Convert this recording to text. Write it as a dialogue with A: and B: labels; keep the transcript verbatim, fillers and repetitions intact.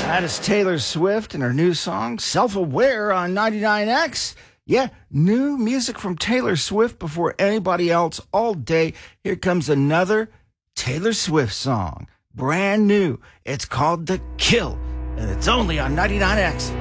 A: That is Taylor Swift and her new song, Self-Aware, on ninety-nine X. Yeah, new music from Taylor Swift before anybody else all day. Here comes another Taylor Swift song, brand new. It's called The Kill, and it's only on ninety-nine X.